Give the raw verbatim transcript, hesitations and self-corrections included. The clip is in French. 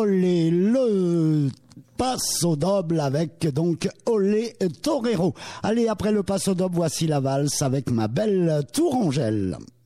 Olé, le Paso Doble avec donc Olé Torero. Allez, après le Paso Doble, voici la valse avec ma belle Tourangelle.